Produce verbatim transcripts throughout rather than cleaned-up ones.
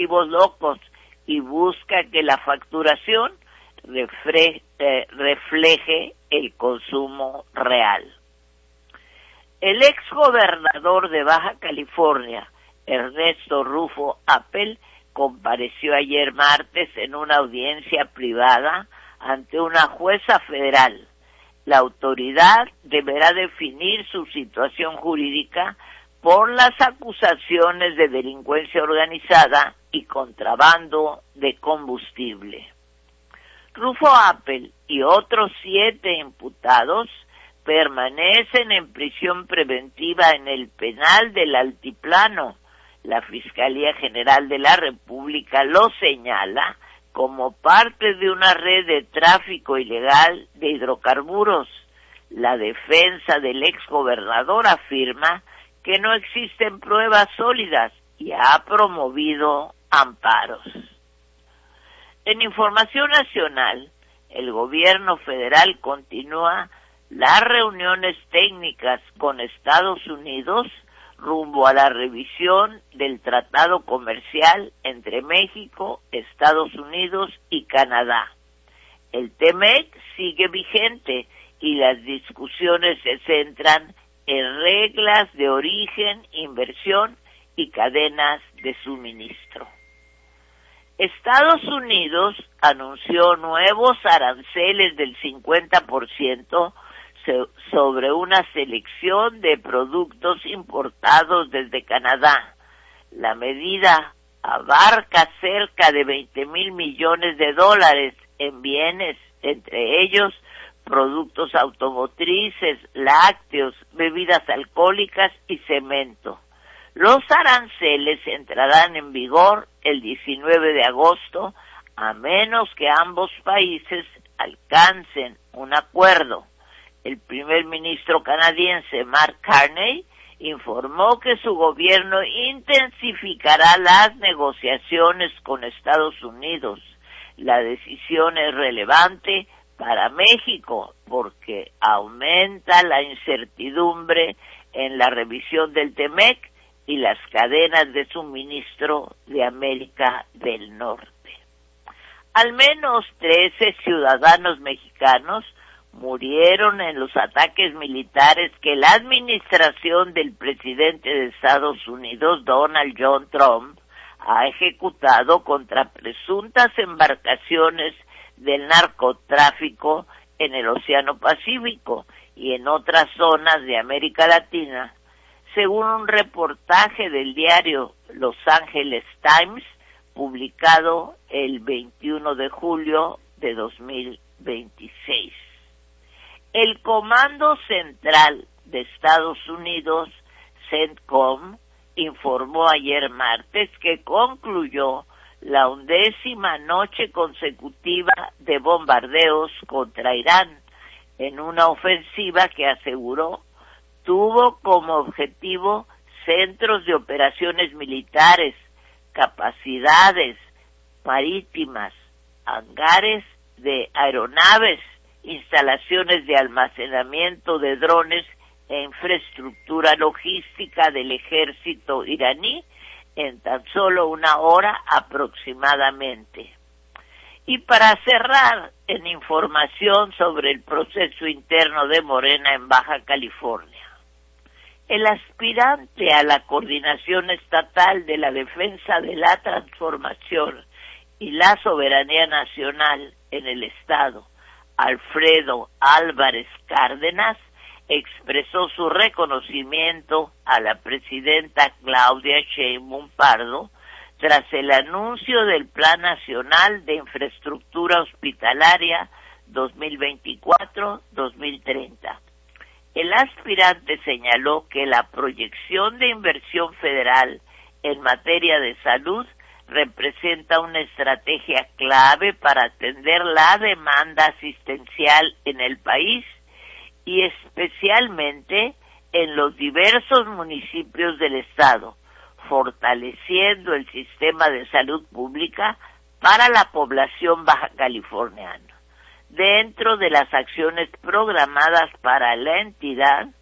objetivos locos y busca que la facturación refre, eh, refleje el consumo real. El exgobernador de Baja California, Ernesto Rufo Appel, compareció ayer martes en una audiencia privada ante una jueza federal. La autoridad deberá definir su situación jurídica por las acusaciones de delincuencia organizada y contrabando de combustible. Rufo Appel y otros siete imputados permanecen en prisión preventiva en el penal del Altiplano. La Fiscalía General de la República lo señala como parte de una red de tráfico ilegal de hidrocarburos. La defensa del exgobernador afirma que no existen pruebas sólidas y ha promovido amparos. En información nacional, el gobierno federal continúa las reuniones técnicas con Estados Unidos rumbo a la revisión del Tratado Comercial entre México, Estados Unidos y Canadá. El TEMEC sigue vigente y las discusiones se centran en reglas de origen, inversión y cadenas de suministro. Estados Unidos anunció nuevos aranceles del cincuenta por ciento sobre una selección de productos importados desde Canadá. La medida abarca cerca de veinte mil millones de dólares en bienes, entre ellos productos automotrices, lácteos, bebidas alcohólicas y cemento. Los aranceles entrarán en vigor el diecinueve de agosto, a menos que ambos países alcancen un acuerdo. El primer ministro canadiense Mark Carney informó que su gobierno intensificará las negociaciones con Estados Unidos. La decisión es relevante para México porque aumenta la incertidumbre en la revisión del TEMEC y las cadenas de suministro de América del Norte. Al menos trece ciudadanos mexicanos murieron en los ataques militares que la administración del presidente de Estados Unidos, Donald John Trump, ha ejecutado contra presuntas embarcaciones del narcotráfico en el Océano Pacífico y en otras zonas de América Latina, según un reportaje del diario Los Angeles Times, publicado el veintiuno de julio de dos mil veintiséis. El Comando Central de Estados Unidos, CENTCOM, informó ayer martes que concluyó la undécima noche consecutiva de bombardeos contra Irán, en una ofensiva que aseguró tuvo como objetivo centros de operaciones militares, capacidades marítimas, hangares de aeronaves, instalaciones de almacenamiento de drones e infraestructura logística del ejército iraní en tan solo una hora aproximadamente. Y para cerrar en información sobre el proceso interno de Morena en Baja California, el aspirante a la coordinación estatal de la defensa de la transformación y la soberanía nacional en el Estado, Alfredo Álvarez Cárdenas, expresó su reconocimiento a la presidenta Claudia Sheinbaum Pardo tras el anuncio del Plan Nacional de Infraestructura Hospitalaria dos mil veinticuatro a dos mil treinta. El aspirante señaló que la proyección de inversión federal en materia de salud representa una estrategia clave para atender la demanda asistencial en el país y especialmente en los diversos municipios del estado, fortaleciendo el sistema de salud pública para la población baja californiana. Dentro de las acciones programadas para la entidad,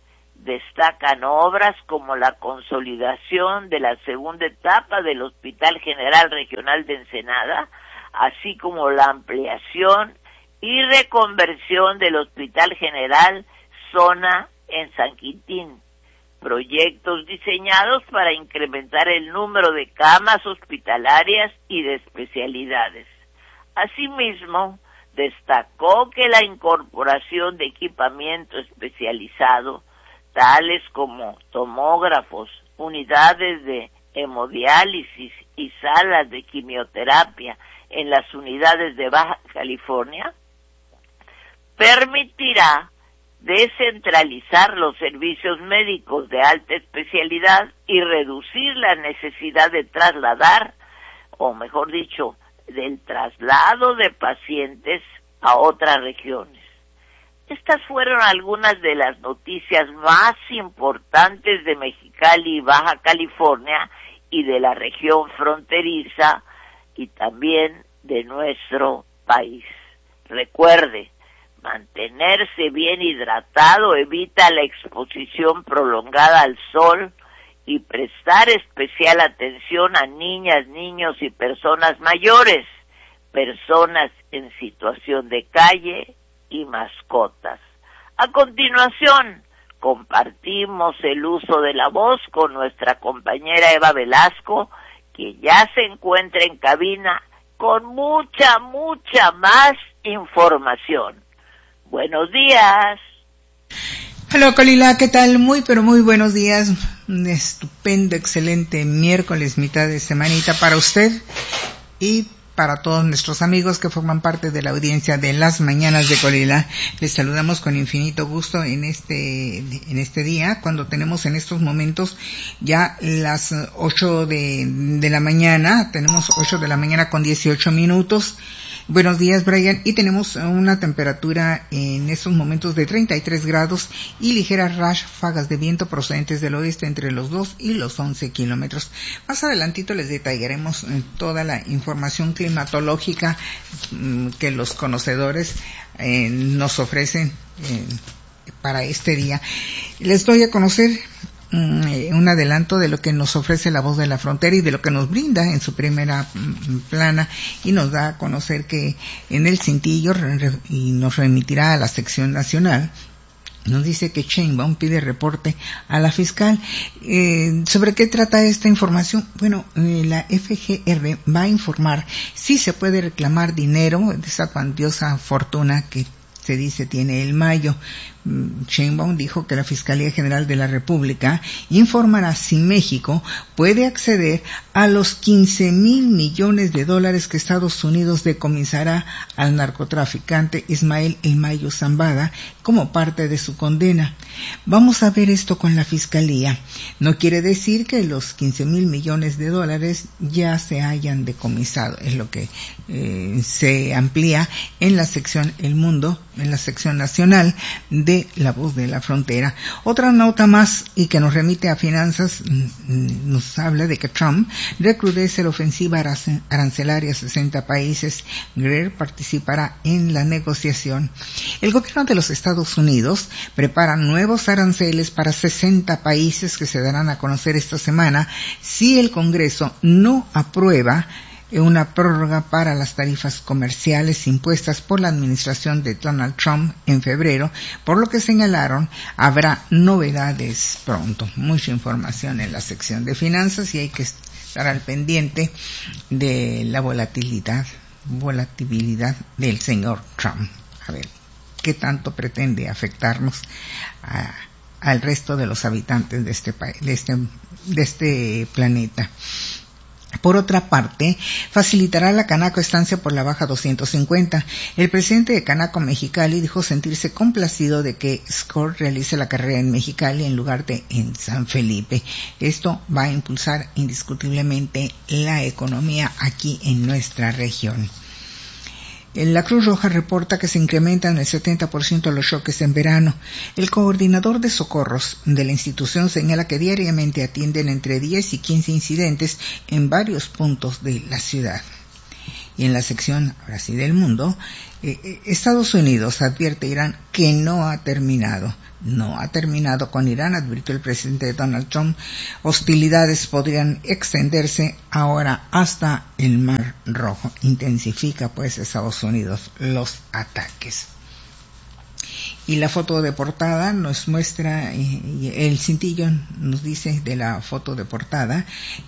destacan obras como la consolidación de la segunda etapa del Hospital General Regional de Ensenada, así como la ampliación y reconversión del Hospital General Zona en San Quintín, proyectos diseñados para incrementar el número de camas hospitalarias y de especialidades. Asimismo, destacó que la incorporación de equipamiento especializado, tales como tomógrafos, unidades de hemodiálisis y salas de quimioterapia en las unidades de Baja California, permitirá descentralizar los servicios médicos de alta especialidad y reducir la necesidad de trasladar, o mejor dicho, del traslado de pacientes a otras regiones. Estas fueron algunas de las noticias más importantes de Mexicali y Baja California y de la región fronteriza y también de nuestro país. Recuerde, mantenerse bien hidratado evita la exposición prolongada al sol y prestar especial atención a niñas, niños y personas mayores, personas en situación de calle y mascotas. A continuación, compartimos el uso de la voz con nuestra compañera Eva Velasco, que ya se encuentra en cabina con mucha, mucha más información. Buenos días. Hola, Colila, ¿qué tal? Muy, pero muy buenos días. Un estupendo, excelente miércoles, mitad de semanita para usted y para todos nuestros amigos que forman parte de la audiencia de las mañanas de Colila. Les saludamos con infinito gusto en este en este día, cuando tenemos en estos momentos ya las ocho de, de la mañana, tenemos ocho de la mañana con dieciocho minutos. Buenos días, Brian, y tenemos una temperatura en estos momentos de treinta y tres grados y ligeras ráfagas de viento procedentes del oeste entre los dos y los once kilómetros. Más adelantito les detallaremos toda la información climatológica que los conocedores eh, nos ofrecen eh, para este día. Les doy a conocer un adelanto de lo que nos ofrece La Voz de la Frontera y de lo que nos brinda en su primera plana, y nos da a conocer que en el cintillo, y nos remitirá a la sección nacional, nos dice que Sheinbaum pide reporte a la fiscal. Eh, ¿Sobre qué trata esta información? Bueno, eh, la F G R va a informar si se puede reclamar dinero de esa cuantiosa fortuna que se dice tiene el Mayo. Sheinbaum dijo que la Fiscalía General de la República informará si México puede acceder a los quince mil millones de dólares que Estados Unidos decomisará al narcotraficante Ismael El Mayo Zambada como parte de su condena. Vamos a ver esto con la Fiscalía. No quiere decir que los quince mil millones de dólares ya se hayan decomisado. Es lo que eh, se amplía en la sección El Mundo, en la sección nacional de La Voz de la Frontera. Otra nota más y que nos remite a finanzas, nos habla de que Trump recrudece la ofensiva arancelaria a sesenta países. Greer participará en la negociación. El gobierno de los Estados Unidos prepara nuevos aranceles para sesenta países que se darán a conocer esta semana si el Congreso no aprueba una prórroga para las tarifas comerciales impuestas por la administración de Donald Trump en febrero, por lo que señalaron habrá novedades pronto. Mucha información en la sección de finanzas y hay que estar al pendiente de la volatilidad, volatilidad del señor Trump. A ver, ¿qué tanto pretende afectarnos a, al resto de los habitantes de este país, de este, de este planeta? Por otra parte, facilitará la Canaco estancia por la Baja doscientos cincuenta. El presidente de Canaco Mexicali dijo sentirse complacido de que Score realice la carrera en Mexicali en lugar de en San Felipe. Esto va a impulsar indiscutiblemente la economía aquí en nuestra región. La Cruz Roja reporta que se incrementan el setenta por ciento los choques en verano. El coordinador de socorros de la institución señala que diariamente atienden entre diez y quince incidentes en varios puntos de la ciudad. Y en la sección, ahora sí, del mundo, eh, Estados Unidos advierte a Irán que no ha terminado. No ha terminado con Irán, advirtió el presidente Donald Trump. Hostilidades podrían extenderse ahora hasta el Mar Rojo. Intensifica pues Estados Unidos los ataques. Y la foto de portada nos muestra, eh, el cintillo nos dice de la foto de portada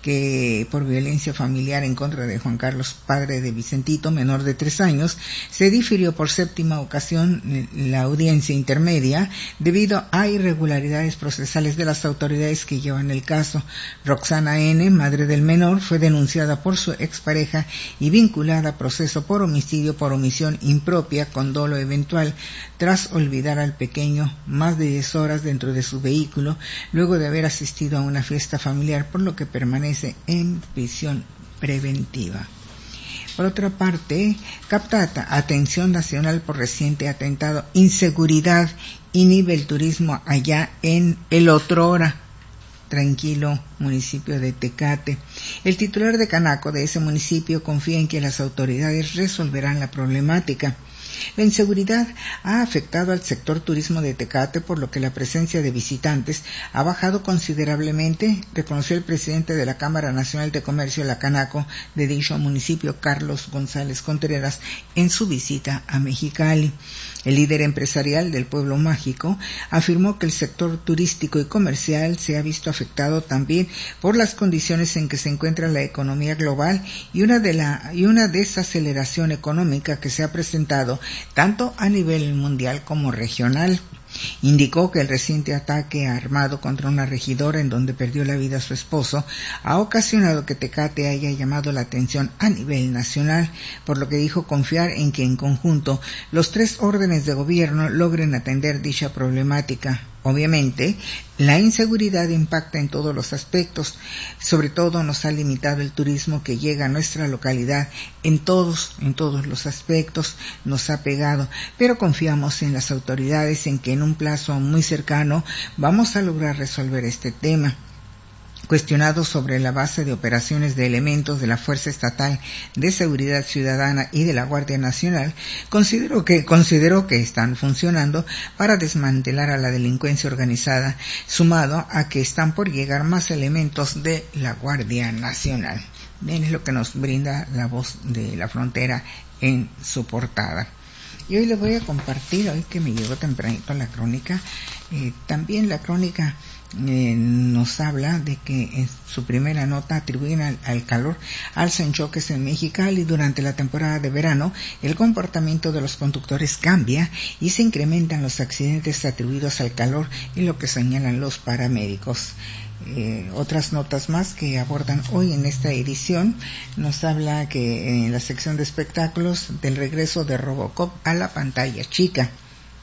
que por violencia familiar en contra de Juan Carlos, padre de Vicentito, menor de tres años, se difirió por séptima ocasión la audiencia intermedia debido a irregularidades procesales de las autoridades que llevan el caso. Roxana N., madre del menor, fue denunciada por su expareja y vinculada a proceso por homicidio por omisión impropia con dolo eventual, tras olvidar al pequeño más de diez horas dentro de su vehículo luego de haber asistido a una fiesta familiar, por lo que permanece en prisión preventiva. Por otra parte, capta atención nacional por reciente atentado, inseguridad inhibe el turismo allá en el otrora tranquilo municipio de Tecate. El titular de Canaco de ese municipio confía en que las autoridades resolverán la problemática. La inseguridad ha afectado al sector turismo de Tecate, por lo que la presencia de visitantes ha bajado considerablemente, reconoció el presidente de la Cámara Nacional de Comercio, la Canaco, de dicho municipio, Carlos González Contreras, en su visita a Mexicali. El líder empresarial del pueblo mágico afirmó que el sector turístico y comercial se ha visto afectado también por las condiciones en que se encuentra la economía global y una de la y una desaceleración económica que se ha presentado tanto a nivel mundial como regional. Indicó que el reciente ataque armado contra una regidora en donde perdió la vida su esposo ha ocasionado que Tecate haya llamado la atención a nivel nacional, por lo que dijo confiar en que en conjunto los tres órdenes de gobierno logren atender dicha problemática. Obviamente, la inseguridad impacta en todos los aspectos, sobre todo nos ha limitado el turismo que llega a nuestra localidad en todos, en todos los aspectos, nos ha pegado, pero confiamos en las autoridades en que en un plazo muy cercano vamos a lograr resolver este tema. Cuestionado sobre la base de operaciones de elementos de la Fuerza Estatal de Seguridad Ciudadana y de la Guardia Nacional, consideró que, consideró que están funcionando para desmantelar a la delincuencia organizada, sumado a que están por llegar más elementos de la Guardia Nacional. Bien, es lo que nos brinda La Voz de la Frontera en su portada. Y hoy les voy a compartir, hoy que me llegó tempranito la crónica, eh, también la crónica Eh, nos habla de que en su primera nota atribuyen al, al calor alza en choques en Mexicali. Durante la temporada de verano el comportamiento de los conductores cambia y se incrementan los accidentes atribuidos al calor, y lo que señalan los paramédicos. Eh, otras notas más que abordan hoy en esta edición nos habla que en la sección de espectáculos del regreso de Robocop a la pantalla chica.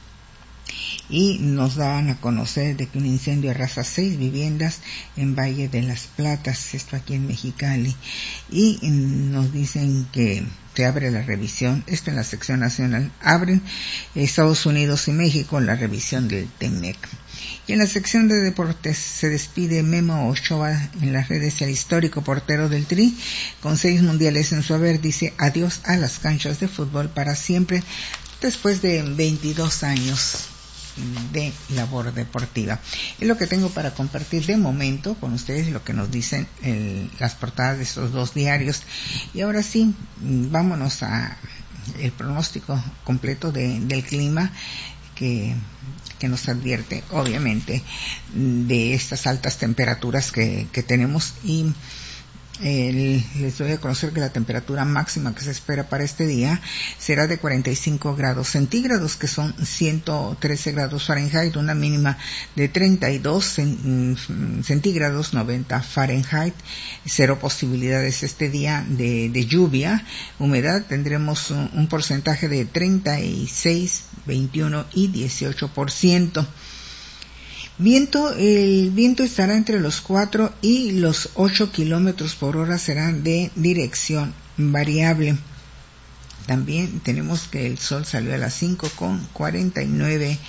Y nos dan a conocer de que un incendio arrasa seis viviendas en Valle de las Platas, esto aquí en Mexicali, y nos dicen que se abre la revisión, esto en la sección nacional, abren Estados Unidos y México la revisión del Temec. Y en la sección de deportes se despide Memo Ochoa en las redes, el histórico portero del Tri, con seis mundiales en su haber, dice adiós a las canchas de fútbol para siempre, después de veintidós años de labor deportiva. Es lo que tengo para compartir de momento con ustedes, lo que nos dicen el, las portadas de estos dos diarios. Y ahora sí, vámonos a el pronóstico completo de, del clima que, que nos advierte, obviamente, de estas altas temperaturas que, que tenemos. Y El, les doy a conocer que la temperatura máxima que se espera para este día será de cuarenta y cinco grados centígrados, que son ciento trece grados Fahrenheit, una mínima de treinta y dos centígrados, noventa Fahrenheit, cero posibilidades este día de, de lluvia, humedad tendremos un, un porcentaje de treinta y seis, veintiuno y dieciocho por ciento. Viento, el viento estará entre los cuatro y los ocho kilómetros por hora, serán de dirección variable. También tenemos que el sol salió a las cinco con cuarenta y nueve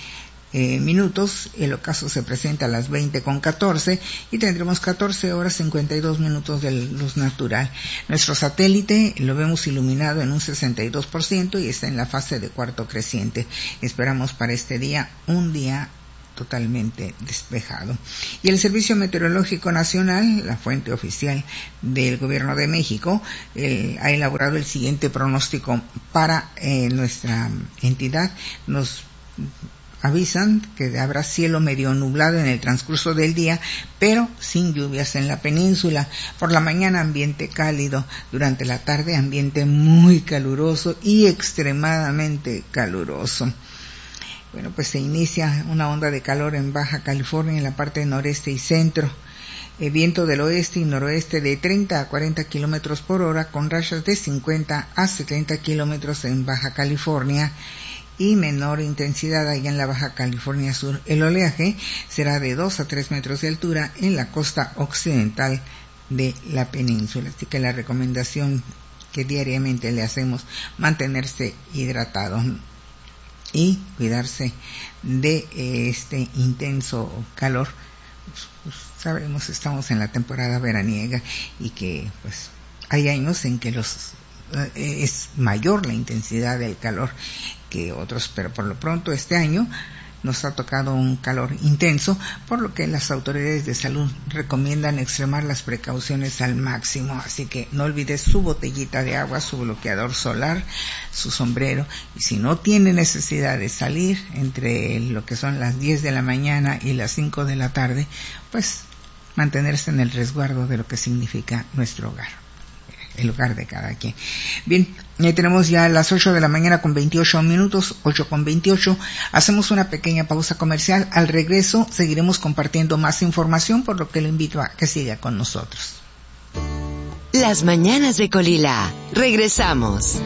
eh, minutos. El ocaso se presenta a las veinte con catorce y tendremos catorce horas cincuenta y dos minutos de luz natural. Nuestro satélite lo vemos iluminado en un sesenta y dos por ciento y está en la fase de cuarto creciente. Esperamos para este día un día totalmente despejado. Y el Servicio Meteorológico Nacional, la fuente oficial del Gobierno de México, eh, ha elaborado el siguiente pronóstico para eh, nuestra entidad. Nos avisan que habrá cielo medio nublado en el transcurso del día, pero sin lluvias en la península. Por la mañana ambiente cálido, durante la tarde ambiente muy caluroso y extremadamente caluroso. Bueno, pues se inicia una onda de calor en Baja California, en la parte noreste y centro. El viento del oeste y noroeste de treinta a cuarenta kilómetros por hora, con rachas de cincuenta a setenta kilómetros en Baja California y menor intensidad allá en la Baja California Sur. El oleaje será de dos a tres metros de altura en la costa occidental de la península. Así que la recomendación que diariamente le hacemos, mantenerse hidratado y cuidarse de eh, este intenso calor. Pues, pues, sabemos, estamos en la temporada veraniega y que pues hay años en que los eh, es mayor la intensidad del calor que otros, pero por lo pronto este año nos ha tocado un calor intenso, por lo que las autoridades de salud recomiendan extremar las precauciones al máximo. Así que no olvides su botellita de agua, su bloqueador solar, su sombrero, y si no tiene necesidad de salir entre lo que son las diez de la mañana y las cinco de la tarde, pues mantenerse en el resguardo de lo que significa nuestro hogar, el hogar de cada quien. Bien, ya tenemos ya las ocho de la mañana con veintiocho minutos, ocho con veintiocho. Hacemos una pequeña pausa comercial. Al regreso seguiremos compartiendo más información, por lo que lo invito a que siga con nosotros. Las mañanas de Colila. Regresamos.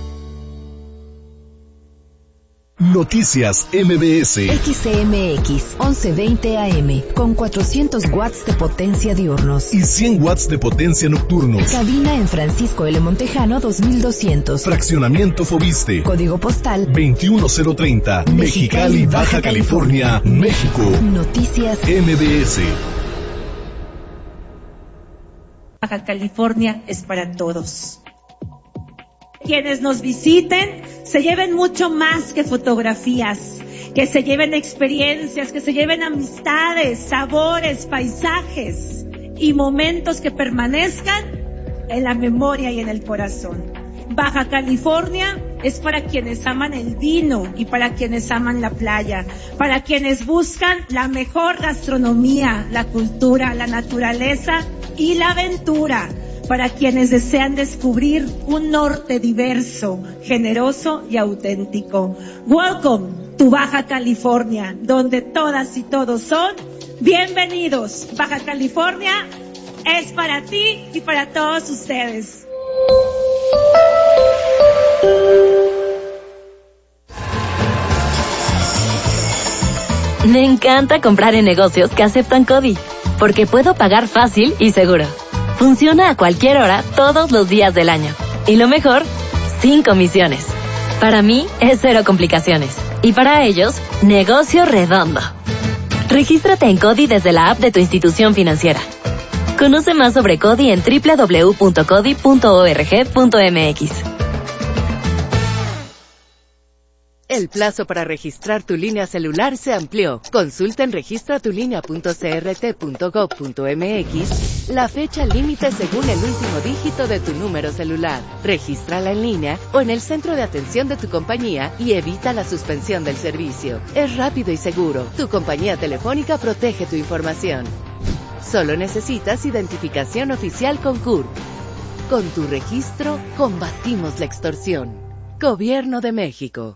Noticias M B S. X C M X once veinte A M con cuatrocientos watts de potencia diurnos y cien watts de potencia nocturnos. Cabina en Francisco L. Montejano dos mil doscientos. Fraccionamiento Fobiste. Código postal veintiuno cero treinta. Mexicali, Baja California, México. Noticias M B S. Baja California es para todos. Quienes nos visiten se lleven mucho más que fotografías, que se lleven experiencias, que se lleven amistades, sabores, paisajes y momentos que permanezcan en la memoria y en el corazón. Baja California es para quienes aman el vino y para quienes aman la playa, para quienes buscan la mejor gastronomía, la cultura, la naturaleza y la aventura, para quienes desean descubrir un norte diverso, generoso y auténtico. Welcome to Baja California, donde todas y todos son bienvenidos. Baja California es para ti y para todos ustedes. Me encanta comprar en negocios que aceptan CODI, porque puedo pagar fácil y seguro. Funciona a cualquier hora, todos los días del año. Y lo mejor, sin comisiones. Para mí, es cero complicaciones. Y para ellos, negocio redondo. Regístrate en CODI desde la app de tu institución financiera. Conoce más sobre CODI en doble u doble u doble u punto codi punto org punto m x. El plazo para registrar tu línea celular se amplió. Consulta en registra tu línea punto c r t punto gov punto m x la fecha límite según el último dígito de tu número celular. Regístrala en línea o en el centro de atención de tu compañía y evita la suspensión del servicio. Es rápido y seguro. Tu compañía telefónica protege tu información. Solo necesitas identificación oficial con C U R P. Con tu registro, combatimos la extorsión. Gobierno de México.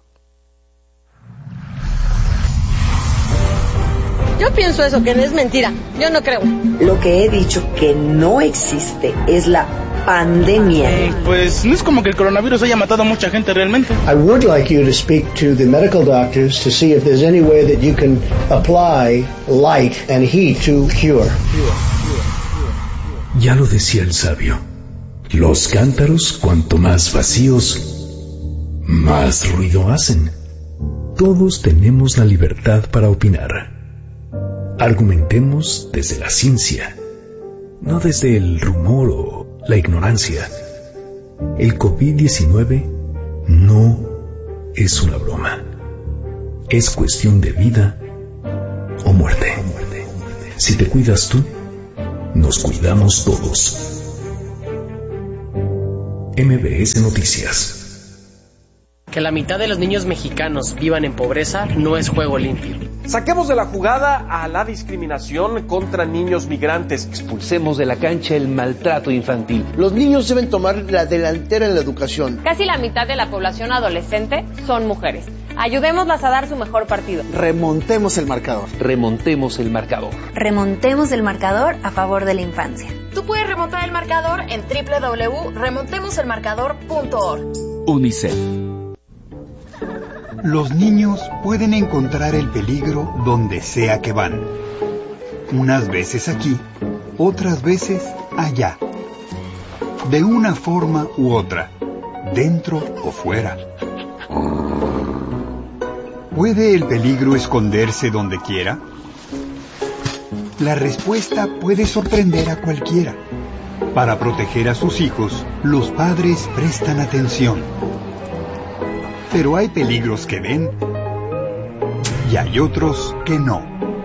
Yo pienso eso, que es mentira. Yo no creo. Lo que he dicho que no existe es la pandemia. Eh, pues no es como que el coronavirus haya matado a mucha gente realmente. I would like you to speak to the medical doctors to see if there's any way that you can apply light and heat to cure. Ya lo decía el sabio. Los cántaros, cuanto más vacíos, más ruido hacen. Todos tenemos la libertad para opinar. Argumentemos desde la ciencia, no desde el rumor o la ignorancia. El COVID diecinueve no es una broma. Es cuestión de vida o muerte. Si te cuidas tú, nos cuidamos todos. M B S Noticias. Que la mitad de los niños mexicanos vivan en pobreza no es juego limpio. Saquemos de la jugada a la discriminación contra niños migrantes. Expulsemos de la cancha el maltrato infantil. Los niños deben tomar la delantera en la educación. Casi la mitad de la población adolescente son mujeres. Ayudémoslas a dar su mejor partido. Remontemos el marcador. Remontemos el marcador. Remontemos el marcador a favor de la infancia. Tú puedes remontar el marcador en doble u doble u doble u punto remontemos el marcador punto org. UNICEF. Los niños pueden encontrar el peligro donde sea que van. Unas veces aquí, otras veces allá. De una forma u otra, dentro o fuera. ¿Puede el peligro esconderse donde quiera? La respuesta puede sorprender a cualquiera. Para proteger a sus hijos, los padres prestan atención. Pero hay peligros que ven y hay otros que no.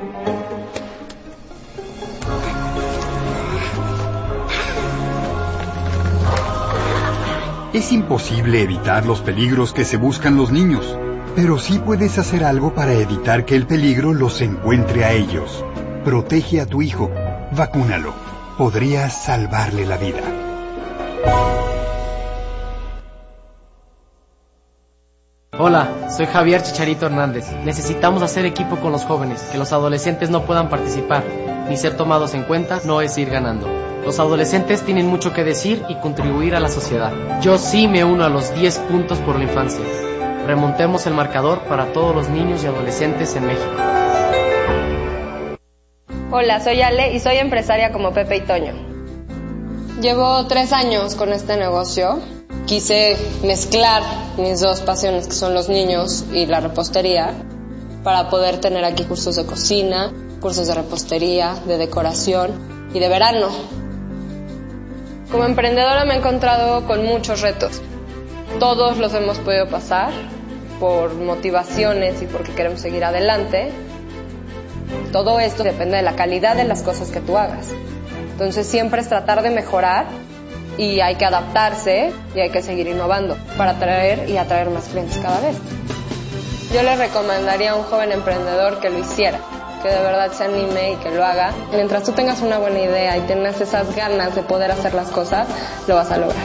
Es imposible evitar los peligros que se buscan los niños, pero sí puedes hacer algo para evitar que el peligro los encuentre a ellos. Protege a tu hijo, vacúnalo. Podrías salvarle la vida. Hola, soy Javier Chicharito Hernández. Necesitamos hacer equipo con los jóvenes, que los adolescentes no puedan participar, ni ser tomados en cuenta no es ir ganando. Los adolescentes tienen mucho que decir y contribuir a la sociedad. Yo sí me uno a los diez puntos por la infancia. Remontemos el marcador para todos los niños y adolescentes en México. Hola, soy Ale y soy empresaria como Pepe y Toño. Llevo tres años con este negocio. Quise mezclar mis dos pasiones, que son los niños y la repostería, para poder tener aquí cursos de cocina, cursos de repostería, de decoración y de verano. Como emprendedora me he encontrado con muchos retos. Todos los hemos podido pasar por motivaciones y porque queremos seguir adelante. Todo esto depende de la calidad de las cosas que tú hagas. Entonces siempre es tratar de mejorar y hay que adaptarse y hay que seguir innovando para atraer y atraer más clientes cada vez. Yo le recomendaría a un joven emprendedor que lo hiciera, que de verdad se anime y que lo haga. Mientras tú tengas una buena idea y tengas esas ganas de poder hacer las cosas, lo vas a lograr.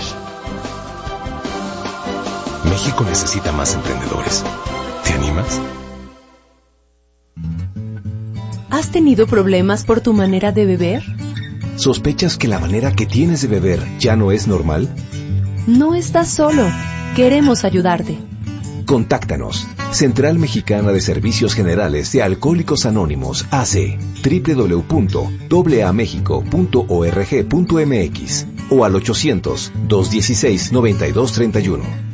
México necesita más emprendedores. ¿Te animas? ¿Has tenido problemas por tu manera de beber? ¿Sospechas que la manera que tienes de beber ya no es normal? No estás solo. Queremos ayudarte. Contáctanos. Central Mexicana de Servicios Generales de Alcohólicos Anónimos, A C, doble u doble u doble u punto a mexico punto org punto m x o al ochocientos, dos dieciséis, noventa y dos treinta y uno.